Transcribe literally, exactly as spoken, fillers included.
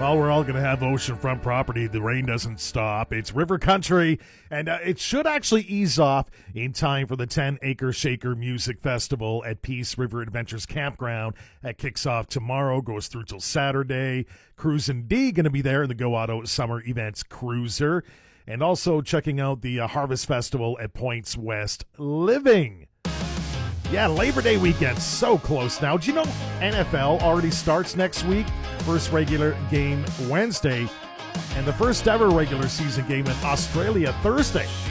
Well, we're all going to have oceanfront property. The rain doesn't stop. It's river country, and uh, it should actually ease off in time for the ten Acre Shaker Music Festival at Peace River Adventures Campground. That kicks off tomorrow, goes through till Saturday. Cruisin' D going to be there in the Go Auto Summer Events Cruiser. And also checking out the uh, Harvest Festival at Points West Living. Yeah, Labor Day weekend, so close now. Do you know N F L already starts next week? First regular game Wednesday, and the first ever regular season game in Australia Thursday.